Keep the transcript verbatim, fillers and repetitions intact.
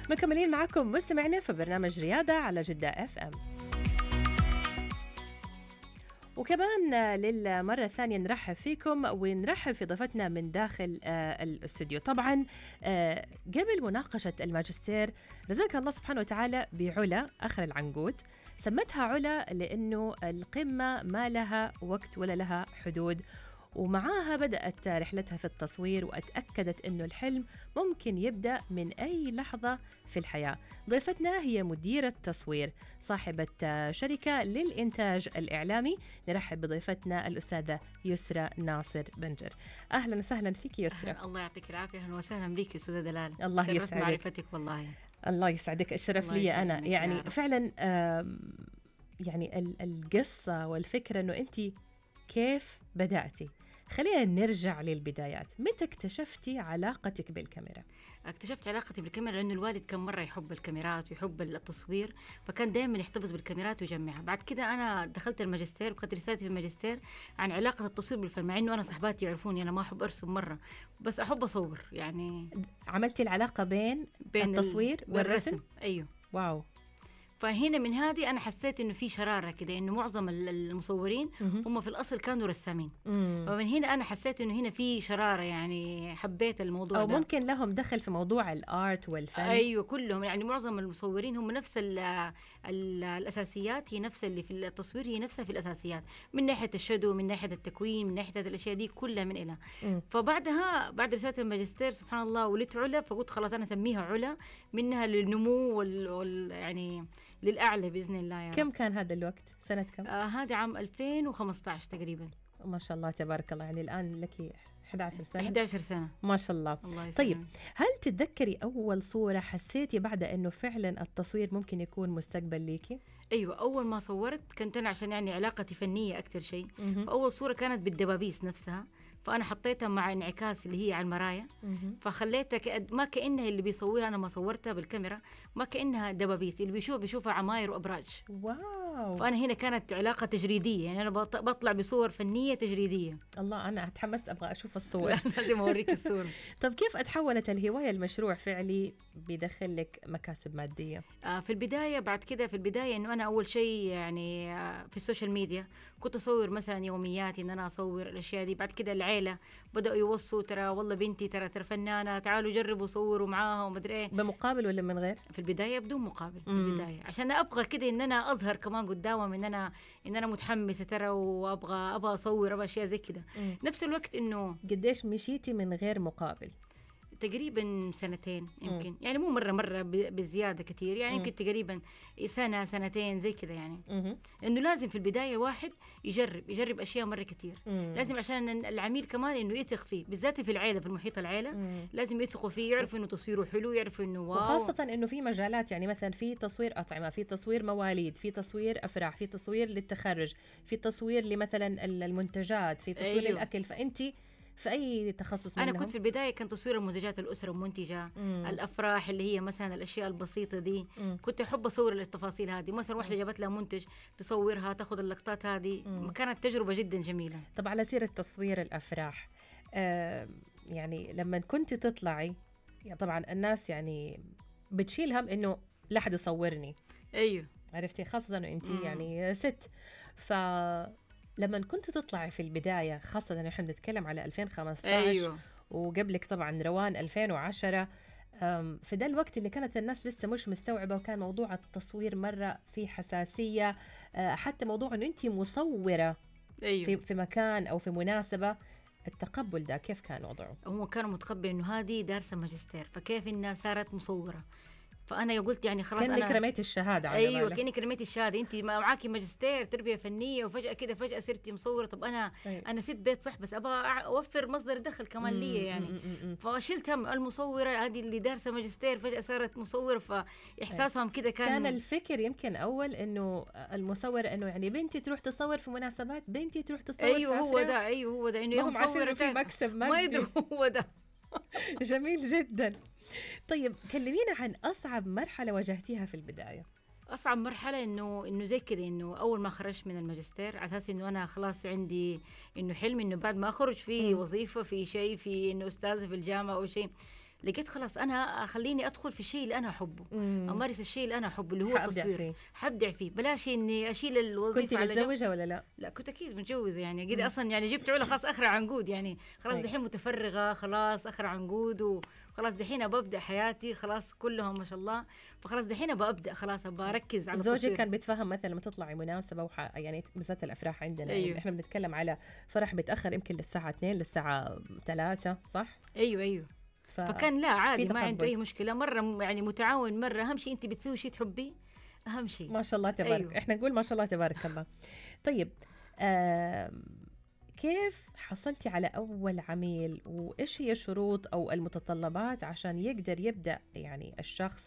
مكملين معكم مستمعنا في برنامج رياضة على جدة اف ام. وكمان للمرة الثانية نرحب فيكم ونرحب في ضيفتنا من داخل آه الاستوديو. طبعا آه قبل مناقشة الماجستير رزقك الله سبحانه وتعالى بعلا آخر العنقود. سمتها علا لأنه القمة ما لها وقت ولا لها حدود، ومعاها بدأت رحلتها في التصوير وأتأكدت أنه الحلم ممكن يبدأ من أي لحظة في الحياة. ضيفتنا هي مديرة تصوير صاحبة شركة للإنتاج الإعلامي. نرحب بضيفتنا الأستاذة يسرى ناصر بنجر. أهلا وسهلا فيك يسرى. الله يعطيك العافية. أهلا وسهلا بك أستاذة دلال. الله يسعدك. معرفتك والله. الله يسعدك. الشرف لي أنا يعني فعلا. يعني القصة والفكرة أنه أنت كيف بدأتي؟ خلينا نرجع للبدايات. متى اكتشفتي علاقتك بالكاميرا؟ اكتشفت علاقتي بالكاميرا لأنه الوالد كان مرة يحب الكاميرات ويحب التصوير، فكان دائما يحتفظ بالكاميرات ويجمعها. بعد كده أنا دخلت الماجستير وكانت رسالتي في الماجستير عن علاقة التصوير بالفن، مع إنه أنا صحباتي يعرفوني أنا ما أحب أرسم مرة، بس أحب أصور. يعني عملتي العلاقة بين, بين التصوير والرسم؟ والرسم. أيوه. واو. فهنا من هذه أنا حسيت إنه في شرارة كده، إنه معظم المصورين هم في الأصل كانوا رسامين. فمن هنا أنا حسيت إنه هنا في شرارة، يعني حبيت الموضوع أو ده. ممكن لهم دخل في موضوع الآرت والفن. أيوة كلهم، يعني معظم المصورين هم نفس ال ال الأساسيات، هي نفس اللي في التصوير، هي نفسها في الأساسيات، من ناحية الشادو، من ناحية التكوين، من ناحية الأشياء دي كلها من إلى. فبعدها بعد رسالة الماجستير سبحان الله ولدت علا، فقلت خلاص أنا أسميها علا، منها للنمو وال, وال يعني للأعلى بإذن الله. يعني كم كان هذا الوقت؟ سنة كم؟ آه هذا عام ألفين وخمسة عشر تقريبا. ما شاء الله تبارك الله. يعني الآن لك إحدى عشرة سنة. إحدى عشرة سنة ما شاء الله. الله طيب هل تتذكري أول صورة حسيتي بعد أنه فعلا التصوير ممكن يكون مستقبل ليكي؟ أيوة، أول ما صورت كنت أنا عشان يعني علاقتي فنية أكتر شيء، فأول صورة كانت بالدبابيس نفسها، فأنا حطيتها مع انعكاس اللي هي على المرايا، فخليتها كأد... ما كأنها اللي بيصورها أنا ما صورتها بالكاميرا، ما كأنها دبابيس، اللي بيشوف بيشوفها عماير وأبراج. واو. فأنا هنا كانت علاقة تجريدية، يعني أنا بط... بطلع بصور فنية تجريدية. الله، أنا اتحمست أبغى أشوف الصور. لازم أوريك الصور. طب كيف أتحولت الهواية المشروع فعلي بيدخل لك مكاسب مادية؟ آه في البداية، بعد كده في البداية إنه أنا أول شيء يعني آه في السوشيال ميديا كنت أصور مثلا يومياتي، إن أنا أصور الأشياء دي. بعد كده العيلة بدأوا يوصوا، ترى والله بنتي ترى ترى فنانة، تعالوا جربوا صوروا معاها ومدري إيه. بمقابل ولا من غير؟ في البداية بدون مقابل. في البداية عشان أبغى كده إن أنا أظهر كمان قدامهم إن أنا إن أنا متحمسة ترى، وأبغى أبغى أصور أبغى أشياء زي كده. نفس الوقت إنه قديش مشيتي من غير مقابل؟ تقريبا سنتين يمكن. مم. يعني مو مرة مرة بزيادة كتير، يعني يمكن تقريبا سنة سنتين زي كده يعني. مم. إنه لازم في البداية واحد يجرب يجرب أشياء مرة كتير. مم. لازم عشان العميل كمان إنه يثق فيه، بالذات في العائلة، في المحيط العائلة. مم. لازم يثقوا فيه، يعرفوا إنه تصويره حلو، يعرفوا إنه واو. وخاصة إنه في مجالات، يعني مثلا في تصوير أطعمة، في تصوير مواليد، في تصوير أفراح، في تصوير للتخرج، في تصوير لمثلا المنتجات، في تصوير أيوه. الأكل. فأنتي في أي تخصص منهم؟ أنا كنت في البداية كان تصوير المنتجات الأسرة المنتجة، مم. الأفراح اللي هي مثلا الأشياء البسيطة دي. مم. كنت أحب أصور التفاصيل هذه. مثلا واحدة جابت لها منتج تصورها، تأخذ اللقطات هذه. مم. كانت تجربة جدا جميلة. طب على سيرة تصوير الأفراح، آه يعني لما كنت تطلعي، يعني طبعا الناس يعني بتشيل هم إنه لا حد يصورني. أيوه عرفتي، خاصة إنه أنتي يعني ست. ف لما كنت تطلعي في البداية، خاصة نحن نتكلم على ألفين وخمسة عشر. أيوة. وقبلك طبعا روان ألفين وعشرة، في ده الوقت اللي كانت الناس لسه مش مستوعبة، وكان موضوع التصوير مرة في حساسية. حتى موضوع أنه أنت مصورة أيوة. في, في مكان أو في مناسبة، التقبل ده كيف كان وضعه؟ هم كانوا متقبل أنه هذه دارسة ماجستير، فكيف إنها صارت مصورة. فأنا قلت يعني خلاص كأنك أنا رميت الشهادة على أيوة بالك. كأنك رميت الشهادة. أنت معاكي ماجستير تربية فنية، وفجأة كده فجأة صرتي مصورة. طب أنا أيوة. أنا ست بيت صح، بس أبغى أوفر مصدر دخل كمان لي يعني. فشلت هم المصورة هذه اللي دارسة ماجستير فجأة صارت مصورة، فإحساسهم أيوة. كده كان كان الفكر يمكن أول إنه المصورة إنه يعني بنتي تروح تصور في مناسبات، بنتي تروح تصور أيوة في هو ده أيوة هو ده إنه يوم مصورة في مكسب ما يدروا هو ده. جميل جدا. طيب كلمينا عن أصعب مرحلة واجهتيها في البداية. أصعب مرحلة إنه إنه زي كده، إنه أول ما خرجت من الماجستير على أساس إنه أنا خلاص عندي إنه حلم إنه بعد ما أخرج في وظيفة، في شيء، في إنه أستاذة في الجامعة أو شيء. لقيت خلاص انا خليني ادخل في الشيء اللي انا احبه، مم. امارس الشيء اللي انا احبه اللي هو حأبدع التصوير. فيه. حبدع فيه، بلاش اني اشيل الوظيفه كنت على جنب. متزوجة ولا لا؟ لا كنت اكيد متجوزه يعني، قد اصلا يعني جبت علا خلاص اخر عنقود يعني، خلاص أي. دحين متفرغه خلاص اخر عنقود، وخلاص دحين ببدا حياتي خلاص كلهم ما شاء الله، فخلاص دحين ببدا خلاص بركز على زوجك التصوير. كان بيتفهم مثلا لما تطلعي مناسبة وح... يعني بالذات الافراح عندنا، أيوه. يعني احنا بنتكلم على فرح بيتاخر يمكن للساعة اثنين للساعة ثلاثة، صح؟ ايوه ايوه. ف... فكان لا عادي في ما عنده تقبل. اي مشكله، مره م- يعني متعاون مره، اهم شيء انت بتسوي شيء تحبيه، اهم شيء. ما شاء الله تبارك. أيوه. احنا نقول ما شاء الله تبارك الله. طيب آه كيف حصلتي على اول عميل، وايش هي الشروط او المتطلبات عشان يقدر يبدا يعني الشخص